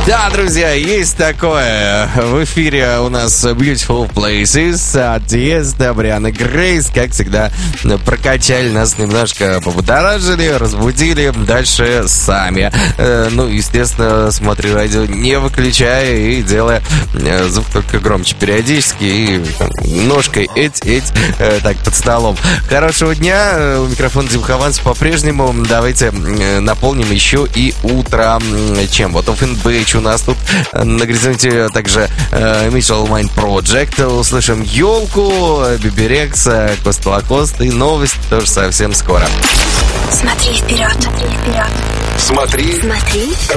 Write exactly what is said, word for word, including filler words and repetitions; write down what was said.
Да, друзья, есть такое. В эфире у нас Beautiful Places от Тиеста, Брианы Грейс. Как всегда, прокачали нас немножко, побудоражили, разбудили. Дальше сами. Ну, естественно, смотри радио, не выключая и делая звук только громче периодически. И там, ножкой эть-эть, так, под столом. Хорошего дня. У микрофона Дим Хованс по-прежнему. Давайте наполним еще и утро. Чем? Вот Offenbach у нас тут на горизонте также э, Mitchell Mind Project. Услышим елку, Биберекс, Кост Лакост и новости тоже совсем скоро. Смотри вперед, смотри вперед. Смотри, Смотри